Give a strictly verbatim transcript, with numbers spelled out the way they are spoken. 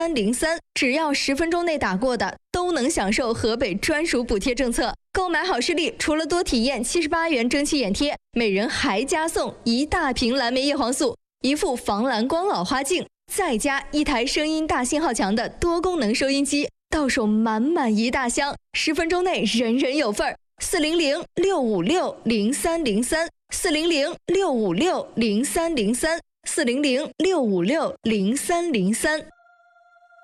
零三，只要十分钟内打过的，都能享受河北专属补贴政策。购买好视力，除了多体验七十八元蒸汽眼贴，每人还加送一大瓶蓝莓叶黄素、一副防蓝光老花镜，再加一台声音大信号强的多功能收音机，到手满满一大箱，十分钟内人人有份儿。四零零六五六零三零三，四零零六五六零三零三，四零零六五六零三零三。